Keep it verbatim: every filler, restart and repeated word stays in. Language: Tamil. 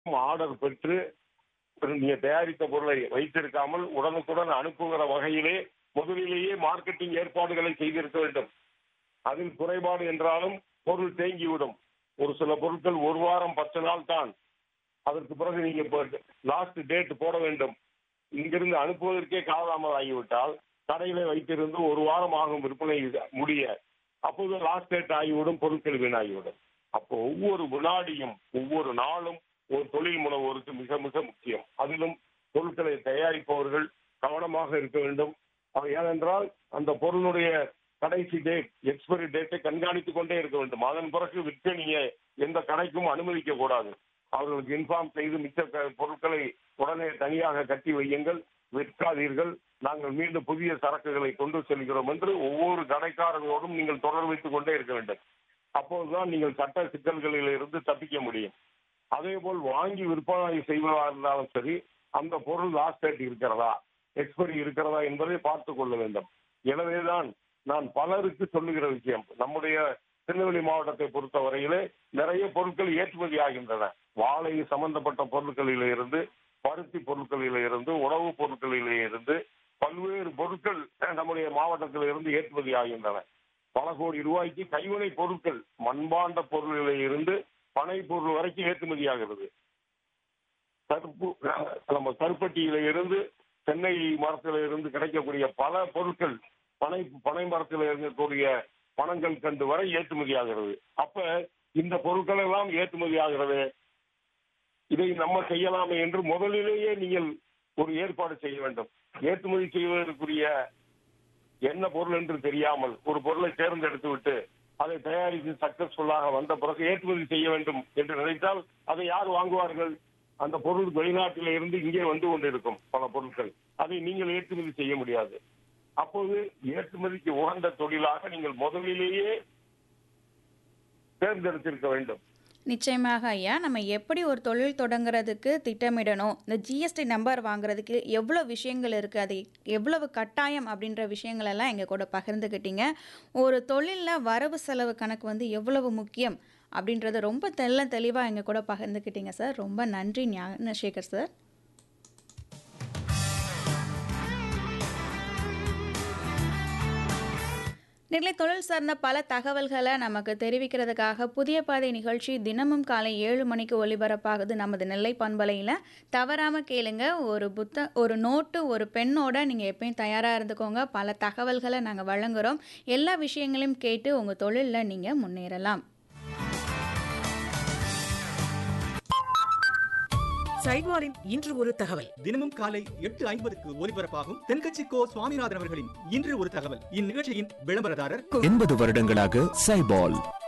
ஆர்டர் பெற்று நீங்க தயாரித்த பொருளை வைத்திருக்காமல் உடனுக்குடன் அனுப்புகிற வகையிலே முதலிலேயே மார்க்கெட்டிங் ஏற்பாடுகளை செய்திருக்க வேண்டும். அதில் குறைபாடு என்றாலும் பொருள் தேங்கிவிடும். ஒரு சில பொருட்கள் ஒரு வாரம் பத்து நாள் தான். அதற்கு பிறகு நீங்க லாஸ்ட் டேட் போட வேண்டும். இங்கிருந்து அனுப்புவதற்கே காலாமல் ஆகிவிட்டால் கடையில வைத்திருந்து ஒரு வாரம் ஆகும் விற்பனை முடிய. அப்போது லாஸ்ட் டேட் ஆகிவிடும், பொருட்கள் வீணாகிவிடும். அப்போ ஒவ்வொரு வினாடியும் ஒவ்வொரு நாளும் ஒரு தொழில் முனைவோருக்கு மிக மிக முக்கியம். அதிலும் பொருட்களை தயாரிப்பவர்கள் கவனமாக இருக்க வேண்டும். ஏனென்றால் அந்த பொருளுடைய கடைசி டேட், எக்ஸ்பைரி டேட்டை கண்காணித்துக் கொண்டே இருக்க வேண்டும். அதன் பிறகு விற்க நீங்க எந்த கடைக்கும் அனுமதிக்க கூடாது. அவர்களுக்கு இன்ஃபார்ம் செய்து மிச்ச பொருட்களை உடனே தனியாக கட்டி வையுங்கள், விற்காதீர்கள், நாங்கள் மீண்டும் புதிய சரக்குகளை கொண்டு செல்கிறோம் என்று ஒவ்வொரு கடைக்காரர்களோடும் நீங்கள் தொடர் வைத்துக் கொண்டே இருக்க வேண்டும். அப்போதுதான் நீங்கள் சட்ட சிக்கல்களில் இருந்து தப்பிக்க முடியும். அதே போல் வாங்கி விற்பனை செய்வதாக இருந்தாலும் சரி, அந்த பொருள் லாஸ்ட் டேட் இருக்கிறதா, எக்ஸ்பைரி இருக்கிறதா என்பதை பார்த்துக் கொள்ள வேண்டும். எனவேதான் நான் பலருக்கு சொல்லுகிற விஷயம், நம்முடைய திருநெல்வேலி மாவட்டத்தை பொறுத்த வரையிலே நிறைய பொருட்கள் ஏற்றுமதி ஆகின்றன. வாழை சம்பந்தப்பட்ட பொருட்களிலே இருந்து, பருத்தி பொருட்களிலே இருந்து, உணவுப் பொருட்களிலே இருந்து பல்வேறு பொருட்கள் நம்முடைய மாவட்டத்தில் இருந்து ஏற்றுமதி ஆகின்றன. பல கோடி ரூபாய்க்கு கைவினை பொருட்கள், மண்பாண்ட பொருளிலே இருந்து பனை பொருள் வரைக்கும் ஏற்றுமதி ஆகிறது. கருப்பு நம்ம கருப்பட்டியில இருந்து, தென்னை மரத்தில இருந்து கிடைக்கக்கூடிய பல பொருட்கள், பனை பனை மரத்தில் இருக்கக்கூடிய பனங்கள் கண்டு வரை ஏற்றுமதி ஆகிறது. அப்ப இந்த பொருட்கள் எல்லாம் ஏற்றுமதி ஆகிறது, இதை நம்ம செய்யலாமே என்று முதலிலேயே நீங்கள் ஒரு ஏற்பாடு செய்ய வேண்டும். ஏற்றுமதி செய்வதற்குரிய என்ன பொருள் என்று தெரியாமல் ஒரு பொருளை தேர்ந்தெடுத்து விட்டு அதை தயாரித்து சக்சஸ்ஃபுல்லாக வந்த பிறகு ஏற்றுமதி செய்ய வேண்டும் என்று நினைத்தால் அதை யார் வாங்குவார்கள்? அந்த பொருள் வெளிநாட்டில இருந்து இங்கே வந்து கொண்டிருக்கும் பல பொருட்கள், அதை நீங்கள் ஏற்றுமதி செய்ய முடியாது. அப்போது ஏற்றுமதிக்கு உகந்த தொழிலாக நீங்கள் முதலிலேயே தேர்ந்தெடுத்திருக்க வேண்டும். நிச்சயமாக ஐயா, நம்ம எப்படி ஒரு தொழில் தொடங்குறதுக்கு திட்டமிடணும், இந்த ஜிஎஸ்டி நம்பர் வாங்குறதுக்கு எவ்வளோ விஷயங்கள் இருக்குது, அது எவ்வளவு கட்டாயம் அப்படின்ற விஷயங்கள் எல்லாம் எங்கள் கூட பகிர்ந்துக்கிட்டீங்க. ஒரு தொழிலில் வரவு செலவு கணக்கு வந்து எவ்வளவு முக்கியம் அப்படின்றத ரொம்ப தெல்ல தெளிவாக எங்கள் கூட பகிர்ந்துக்கிட்டீங்க சார். ரொம்ப நன்றி ஞானசேகர் சார். நிலை தொழில் சார்ந்த பல தகவல்களை நமக்கு தெரிவிக்கிறதுக்காக புதிய பாதை நிகழ்ச்சி தினமும் காலை ஏழு மணிக்கு ஒலிபரப்பாகுது நமது நெல்லை பண்பலையில். தவறாமல் கேளுங்க. ஒரு புத்த ஒரு நோட்டு ஒரு பெண்ணோட நீங்கள் எப்பயும் தயாராக இருந்துக்கோங்க. பல தகவல்களை நாங்கள் வழங்குகிறோம். எல்லா விஷயங்களையும் கேட்டு உங்கள் தொழிலில் நீங்கள் முன்னேறலாம். சைவாரின் இன்று ஒரு தகவல் தினமும் காலை எட்டு ஐம்பதுக்கு ஒலிபரப்பாகும் தென்கட்சி கோ சுவாமிநாதன் அவர்களின் இன்று ஒரு தகவல். இந்நிகழ்ச்சியின் விளம்பரதாரர் எண்பது வருடங்களாக சைபால்.